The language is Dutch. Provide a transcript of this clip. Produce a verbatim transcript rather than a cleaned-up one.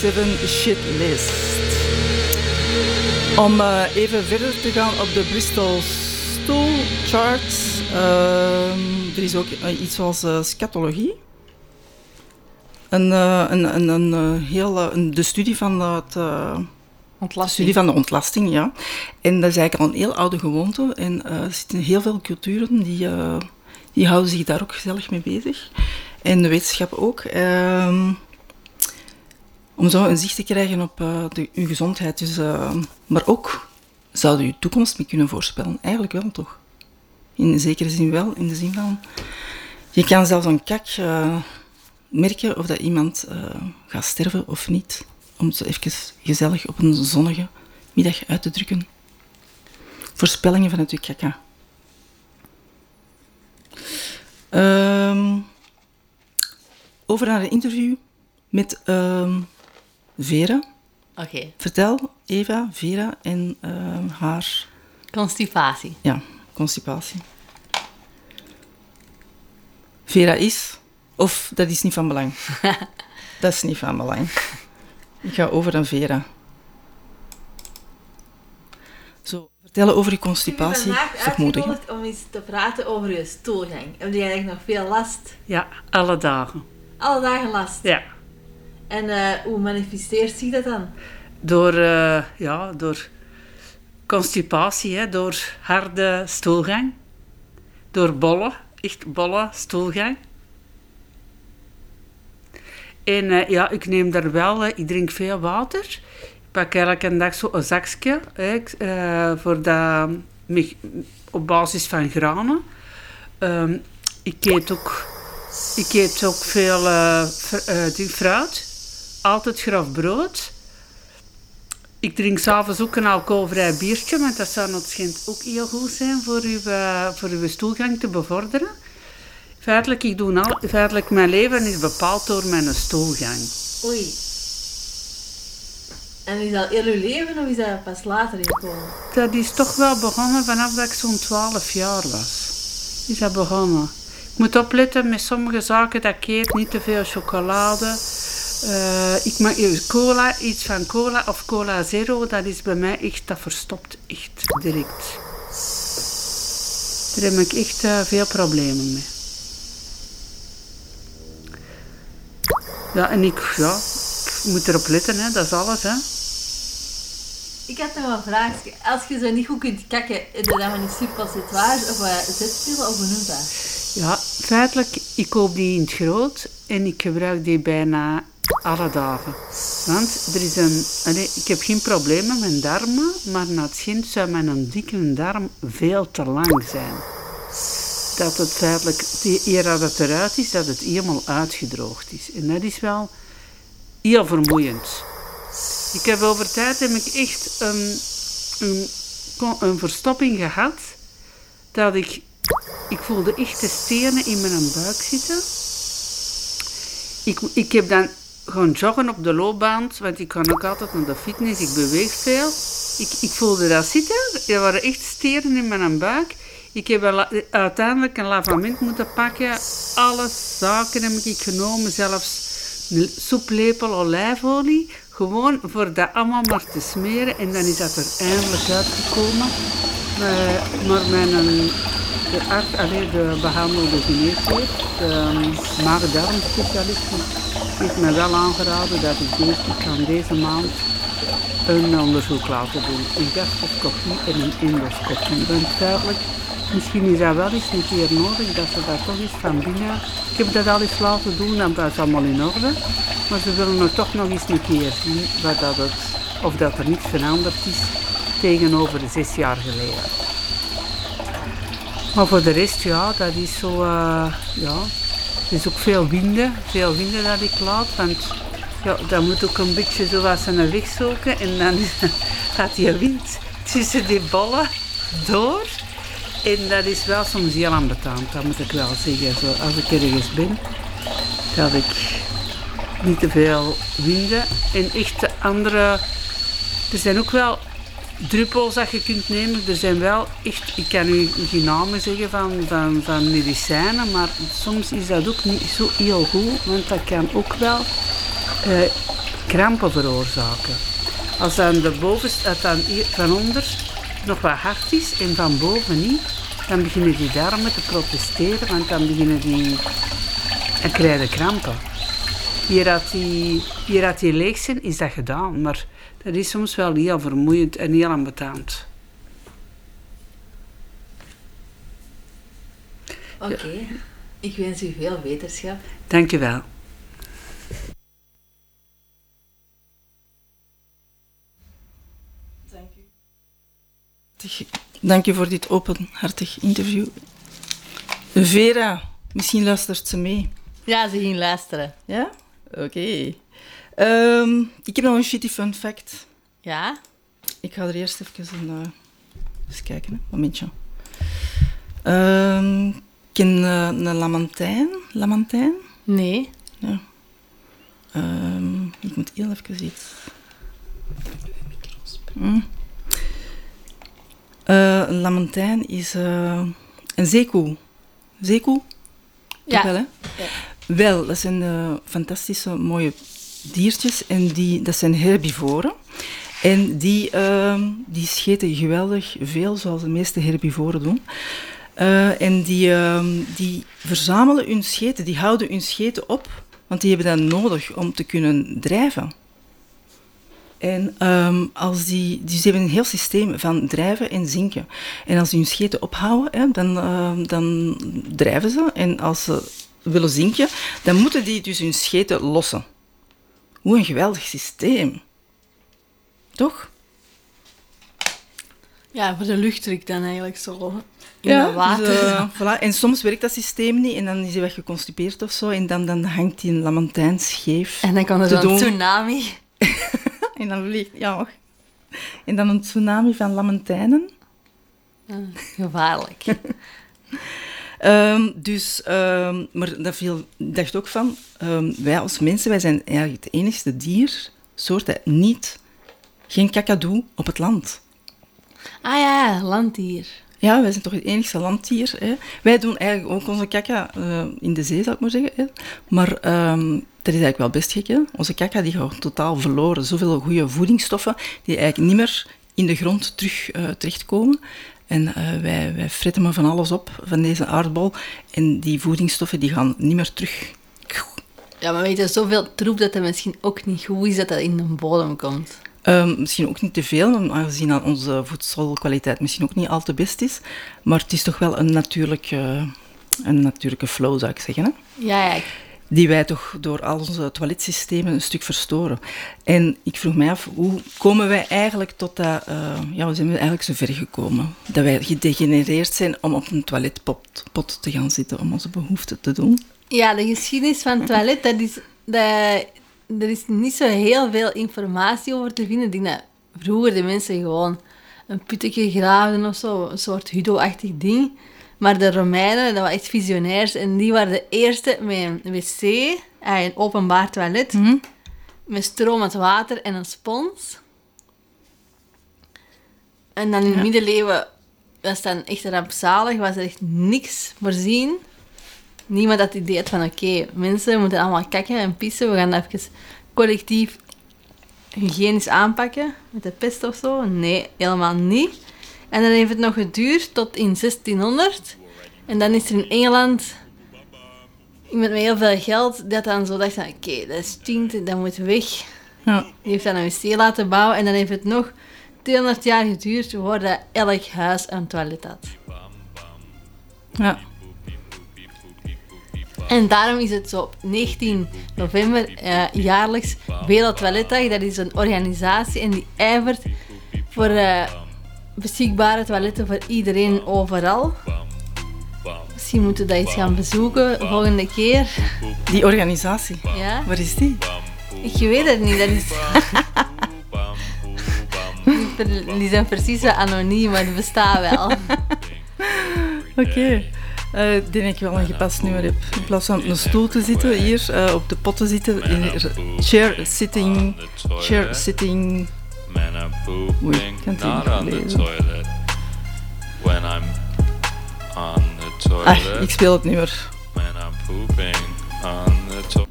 Seven Shit List. Om uh, even verder te gaan op de Bristol Stool Charts. Uh, er is ook uh, iets zoals uh, scatologie. Een, uh, een, een, een, uh, heel, uh, een, de studie van, het, uh, de studie van de ontlasting. Ja. En dat is eigenlijk al een heel oude gewoonte. En uh, er zitten heel veel culturen die, uh, die houden zich daar ook gezellig mee bezig. En de wetenschap ook. Uh, om zo een zicht te krijgen op uh, de, uw gezondheid. Dus, uh, maar ook zouden uw toekomst mee kunnen voorspellen. Eigenlijk wel, toch? In zekere zin wel. In de zin van... Je kan zelfs een kak uh, merken of dat iemand uh, gaat sterven of niet. Om het zo even gezellig op een zonnige middag uit te drukken. Voorspellingen vanuit uw kaka. Um, over naar een interview met... Um, Vera. Oké. Okay. Vertel, Eva, Vera en uh, haar... Constipatie. Ja, constipatie. Vera is... Of, dat is niet van belang. Dat is niet van belang. Ik ga over naar Vera. Zo, vertellen over je constipatie. Ik heb vandaag uitgenodigd om eens te praten over je stoelgang. Heb jij eigenlijk nog veel last? Ja, alle dagen. Alle dagen last? Ja. En uh, hoe manifesteert zich dat dan? Door, uh, ja, door constipatie, hè, door harde stoelgang. Door bolle, echt bolle stoelgang. En uh, ja, ik neem daar wel, uh, ik drink veel water. Ik pak elke dag zo een zakje, hè, uh, voor dat, op basis van granen. Um, ik eet ook, ik eet ook veel uh, uh, fruit. Altijd grof brood. Ik drink s'avonds ook een alcoholvrij biertje, want dat zou natuurlijk ook heel goed zijn voor uw, uh, voor uw stoelgang te bevorderen. Feitelijk, ik doe al, feitelijk, mijn leven is bepaald door mijn stoelgang. Oei. En is dat heel uw leven of is dat pas later gekomen? Dat is toch wel begonnen vanaf dat ik zo'n twaalf jaar was. Is dat begonnen. Ik moet opletten met sommige zaken dat ik eet, niet te veel chocolade. Uh, ik mag cola, iets van cola of cola zero, dat is bij mij echt, dat verstopt echt direct. Daar heb ik echt uh, veel problemen mee. Ja, en ik, ja, ik moet erop letten, hè, dat is alles, hè. Ik had nog een vraag. Als je zo niet goed kunt kakken, is dat dan een suppositoire of een zetpil of hoe noemt dat? Ja, feitelijk, ik koop die in het groot en ik gebruik die bijna alle dagen. Want er is een, allee, ik heb geen probleem met mijn darmen, maar na het schijnt zou mijn dikke darm veel te lang zijn. Dat het feitelijk, eer dat het eruit is, dat het helemaal uitgedroogd is. En dat is wel heel vermoeiend. Ik heb over tijd heb ik echt een, een, een verstopping gehad, dat ik, ik voelde echt de stenen in mijn buik zitten. Ik, ik heb dan gewoon joggen op de loopbaan, want ik kan ook altijd naar de fitness, ik beweeg veel. Ik, ik voelde dat zitten, er waren echt stenen in mijn buik. Ik heb uiteindelijk een lavament moeten pakken, alle zaken heb ik genomen, zelfs een soeplepel olijfolie, gewoon voor dat allemaal maar te smeren en dan is dat er eindelijk uitgekomen. Uh, maar mijn de arts, alleen de behandelde geneesheer, de maag-darmspecialist, heeft mij wel aangeraden dat ik deze, ik kan deze maand een onderzoek laten doen. Een gastroscopie en een endoscopie. Want duidelijk, misschien is dat wel eens een keer nodig, dat ze dat toch eens van binnen... Ik heb dat al eens laten doen, en dat is allemaal in orde. Maar ze willen er toch nog eens een keer zien wat dat het, of dat er niets veranderd is tegenover zes jaar geleden. Maar voor de rest, ja, dat is zo... Uh, ja, er is ook veel winden, veel winden dat ik laat, want... Ja, dat moet ook een beetje zoals een weg zoeken en dan gaat die wind tussen die bollen door. En dat is wel soms heel ambetant, dat moet ik wel zeggen. Zo, als ik ergens ben, dat ik niet te veel winden. En echt de andere... Er zijn ook wel druppels dat je kunt nemen. Er zijn wel echt... Ik kan u geen namen zeggen van, van, van medicijnen, maar soms is dat ook niet zo heel goed, want dat kan ook wel... Uh, krampen veroorzaken. Als dan de bovenste, als dan hier van onder nog wat hard is en van boven niet, dan beginnen die darmen te protesteren, want dan beginnen die en krijgen krampen. Hier dat die, hier dat die leeg zijn, is dat gedaan, maar dat is soms wel heel vermoeiend en heel ambetant. Oké, okay. Ik wens u veel wetenschap. Dank je wel. Dank u. Dank u voor dit openhartig interview. Vera, misschien luistert ze mee. Ja, ze ging luisteren. Ja? Oké. Okay. Um, ik heb nog een shitty fun fact. Ja? Ik ga er eerst even een, uh, eens kijken, een momentje. Um, ken uh, een lamantijn? Lamantijn? Nee. Ja. Um, ik moet heel even iets... Mm. Uh, een lamantijn is uh, een zeekoe. Zeekoe? Ja. Wel, hè? Ja. Wel, dat zijn uh, fantastische, mooie diertjes en die, dat zijn herbivoren. En die, uh, die scheten geweldig veel, zoals de meeste herbivoren doen. Uh, en die, uh, die verzamelen hun scheten, die houden hun scheten op, want die hebben dat nodig om te kunnen drijven. En um, als die, dus die hebben een heel systeem van drijven en zinken. En als die hun scheten ophouden, hè, dan, uh, dan drijven ze. En als ze willen zinken, dan moeten die dus hun scheten lossen. Hoe een geweldig systeem. Toch? Ja, voor de luchtdruk dan eigenlijk zo. In Ja, het water. dus, uh, voilà. En soms werkt dat systeem niet en dan is hij weggeconstipeerd of zo. En dan, dan hangt die een lamantijn scheef. En dan kan er te zo'n doen. tsunami. En dan vliegt... Ja, en dan een tsunami van lamantijnen. Uh, gevaarlijk. Um, dus, um, maar dat viel, ik dacht ook van, um, wij als mensen, wij zijn eigenlijk het enigste diersoort dat niet, geen kakadu op het land. Ah ja, landdier. Ja, wij zijn toch het enigste landdier. Hè. Wij doen eigenlijk ook onze kakka uh, in de zee, zou ik maar zeggen. Hè. Maar um, dat is eigenlijk wel best gek. Hè. Onze kakka die gaat totaal verloren. Zoveel goede voedingsstoffen die eigenlijk niet meer in de grond terug uh, terechtkomen. En uh, wij, wij fretten maar van alles op, van deze aardbol. En die voedingsstoffen die gaan niet meer terug. Ja, maar weet je, zoveel troep dat het misschien ook niet goed is dat dat in de bodem komt. Um, misschien ook niet te veel, aangezien dat onze voedselkwaliteit misschien ook niet al te best is. Maar het is toch wel een natuurlijke, een natuurlijke flow, zou ik zeggen. Hè? Ja, ja. Die wij toch door al onze toiletsystemen een stuk verstoren. En ik vroeg mij af, hoe komen wij eigenlijk tot dat... Uh, ja, we zijn eigenlijk zo ver gekomen. Dat wij gedegenereerd zijn om op een toiletpot pot te gaan zitten, om onze behoeften te doen. Ja, de geschiedenis van het toilet, dat is... Dat, er is niet zo heel veel informatie over te vinden. Ik denk dat vroeger de mensen gewoon een puttetje graven of zo, een soort Hudo-achtig ding. Maar de Romeinen, dat waren echt visionairs. En die waren de eerste met een wc, een openbaar toilet, Mm-hmm. met stromend water en een spons. En dan in de Ja. middeleeuwen was dan echt rampzalig, was er echt niks voorzien. Niemand had het idee van, oké, okay, mensen moeten allemaal kakken en pissen. We gaan dat even collectief hygiënisch aanpakken met de pest of zo. Nee, helemaal niet. En dan heeft het nog geduurd tot in zestienhonderd. En dan is er in Engeland iemand met heel veel geld dat dan zo dacht, oké, okay, dat stinkt, dat moet weg. Ja. Die heeft dan een wc laten bouwen. En dan heeft het nog tweehonderd jaar geduurd voordat elk huis een toilet had. Ja. En daarom is het zo op negentien november uh, jaarlijks Wereldtoiletdag. Dat is een organisatie en die ijvert voor uh, beschikbare toiletten voor iedereen overal. Misschien moeten we dat eens gaan bezoeken volgende keer. Die organisatie, Ja? waar is die? Ik weet het niet. Dat is... die zijn precies zo anoniem, maar die bestaan wel. Oké. Okay. Uh, ik denk dat ik wel een gepast nummer heb. In plaats van op een stoel te zitten, hier uh, op de pot te zitten, hier, chair sitting, chair sitting. Oei, ik kan het hier niet lezen. Ah, ik speel het nummer.